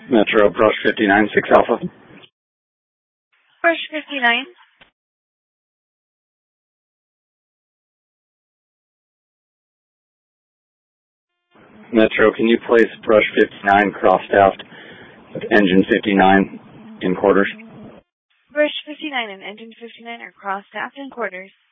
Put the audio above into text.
Metro, brush 59, 6 Alpha. Brush 59. Metro, can you place brush 59 cross-staffed with engine 59 in quarters? Brush 59 and engine 59 are cross-staffed in quarters.